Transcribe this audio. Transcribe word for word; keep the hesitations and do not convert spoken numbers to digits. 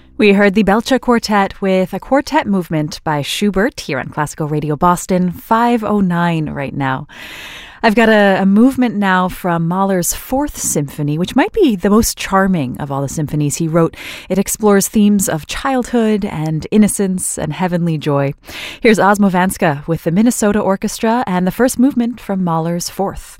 We heard the Belcher Quartet with a quartet movement by Schubert here on Classical Radio Boston, five oh nine right now. I've got a, a movement now from Mahler's Fourth Symphony, which might be the most charming of all the symphonies he wrote. It explores themes of childhood and innocence and heavenly joy. Here's Osmo Vanska with the Minnesota Orchestra and the first movement from Mahler's Fourth.